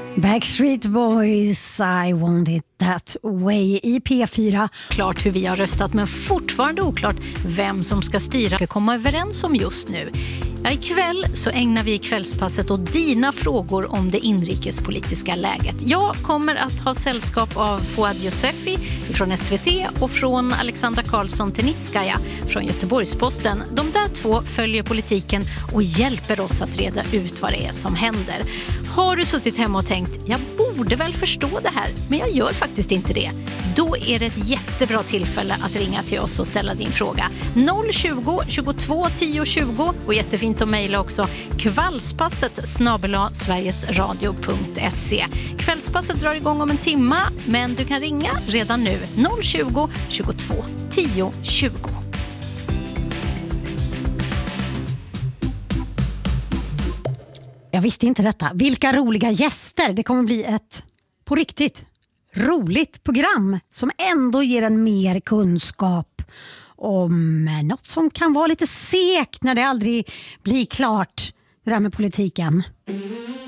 Backstreet Boys, I want it that way i P4. Klart hur vi har röstat, men fortfarande oklart vem som ska styra och komma överens om just nu. Ja, ikväll så ägnar vi kvällspasset åt dina frågor om det inrikespolitiska läget. Jag kommer att ha sällskap av Fouad Yousefi från SVT och från Alexandra Karlsson Tenitskaya från Göteborgs-Posten. De där två följer politiken och hjälper oss att reda ut vad det är som händer. Har du suttit hemma och tänkt, jag borde väl förstå det här, men jag gör faktiskt inte det. Då är det ett jättebra tillfälle att ringa till oss och ställa din fråga. 020 22 10 20 och jättefint att mejla också kvällspasset@sverigesradio.se. Kvällspasset drar igång om en timme, men du kan ringa redan nu 020 22 10 20. Jag visste inte detta. Vilka roliga gäster. Det kommer bli ett på riktigt roligt program som ändå ger en mer kunskap om något som kan vara lite segt när det aldrig blir klart, det där med politiken.